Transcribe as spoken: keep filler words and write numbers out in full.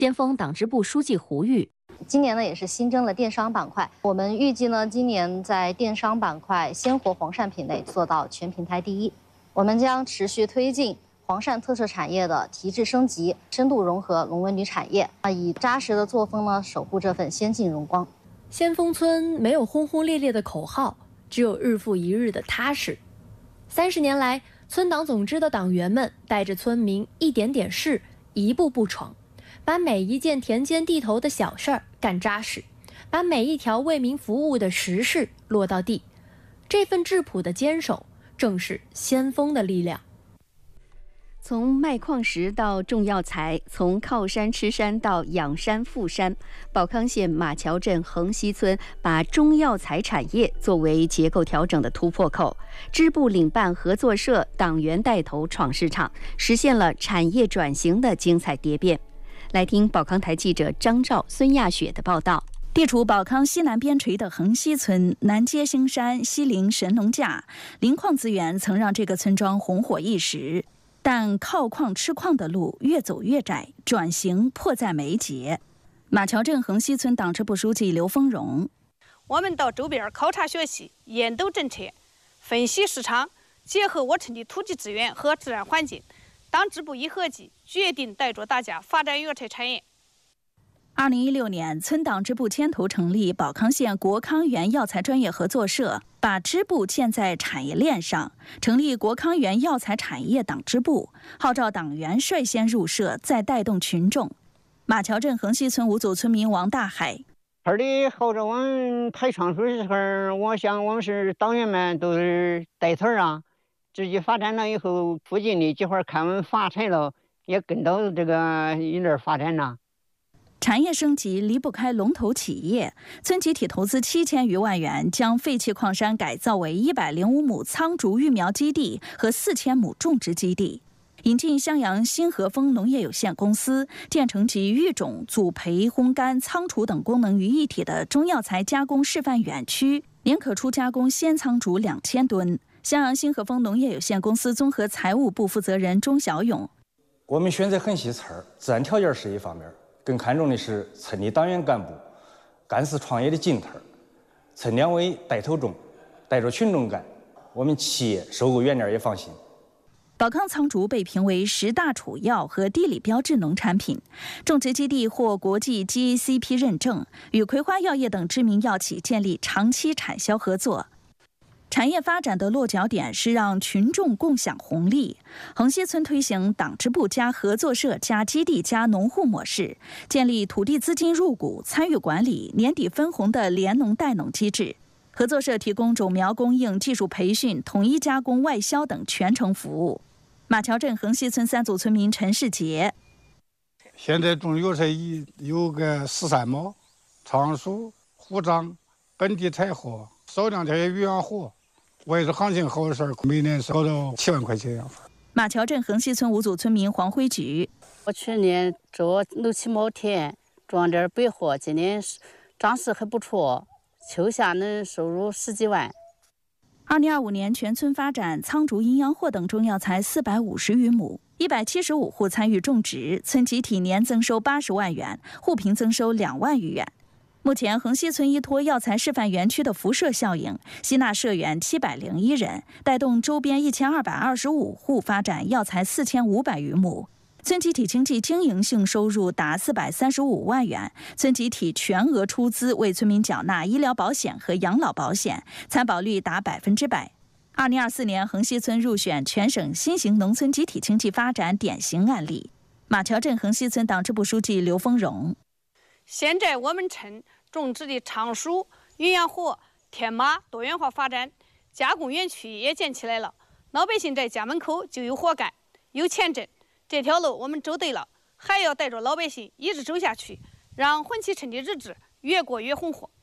巅峰党支部书记胡玉。 今年呢，也是新增了电商板块。我们预计呢，今年在电商板块鲜活黄鳝品类做到全平台第一。我们将持续推进黄鳝特色产业的提质升级，深度融合龙文旅产业啊，以扎实的作风呢，守护这份先进荣光。 先锋村没有轰轰烈烈的口号，只有日复一日的踏实。三十年来，村党总支的党员们带着村民一点点事，一步步闯，把每一件田间地头的小事儿干扎实，把每一条为民服务的实事落到地。这份质朴的坚守，正是先锋的力量。 从卖矿石到种药材，从靠山吃山到养山富山，保康县马桥镇横溪村把中药材产业作为结构调整的突破口，支部领办合作社，党员带头闯市场，实现了产业转型的精彩蝶变。来听保康台记者张兆、孙亚雪的报道。 地处保康西南边陲的横溪村，南接兴山，西临神农架，磷矿资源曾让这个村庄红火一时。但靠矿吃矿的路越走越窄，转型迫在眉睫。马桥镇横溪村党支部书记刘丰荣： 我们到周边考察学习，研究政策，分析市场，结合我村的土地资源和自然环境，党支部一合计，决定带着大家发展药材产业。 二零一六年，村党支部牵头成立保康县国康源药材专业合作社，把支部建在产业链上，成立国康源药材产业党支部，号召党员率先入社，再带动群众。马桥镇横溪村五组村民王大海： 村里号召我们开仓储的时候，我想我们是党员们都是带头啊，自己发展了以后，附近的几块看我们发财了，也跟到这个一类发展呐。 产业升级离不开龙头企业，村集体投资七千余万元，将废弃矿山改造为一百零五亩苍竹育苗基地和四千亩种植基地，引进襄阳新和丰农业有限公司，建成集育种、组培、烘干、仓储等功能于一体的中药材加工示范园区，年可出加工鲜苍竹两千吨。襄阳新和丰农业有限公司综合财务部负责人钟小勇： 我们选择横溪村，自然条件是一方面，更看重的是村里党员干部干事创业的劲头，村两委带头种，带着群众干，我们企业收购原料也放心。 保康苍竹被评为十大储药和地理标志农产品，种植基地获国际 G A C P 认证，与葵花药业等知名药企建立长期产销合作。产业发展的落脚点是让群众共享红利。横溪村推行党支部加合作社加基地加农户模式，建立土地资金入股、参与管理、年底分红的联农代农机制。合作社提供种苗供应、技术培训、统一加工、外销等全程服务。马桥镇横溪村三组村民陈世杰： 现在种药材有个十三毛、仓鼠、虎掌、本地采货、少量这些鱼养货。我也是行情好的事儿，每年烧到七万块钱养分。 马桥镇横溪村五组村民黄辉举： 我去年种六七亩田，种点白货，今年长势还不错，秋夏能收入十几万。 二零二五年全村发展苍竹、阴阳货等中药材四百五十余亩，一百七十五户参与种植，村集体年增收八十万元，户平增收两万余元。目前，横溪村依托药材示范园区的辐射效应，吸纳社员七百零一人，带动周边一千二百二十五户发展药材四千五百余亩。村集体经济经营性收入达四百三十五万元，村集体全额出资为村民缴纳医疗保险和养老保险，参保率达百分之百。二零二四年，横溪村入选全省新型农村集体经济发展典型案例。马桥镇横溪村党支部书记刘丰荣： 现在我们村种植的仓鼠、鸳鸯货、天马多元化发展，加工园区也建起来了，老百姓在家门口就有活干，有钱挣。这条路我们走对了，还要带着老百姓一直走下去，让浑溪村的日子越过越红火。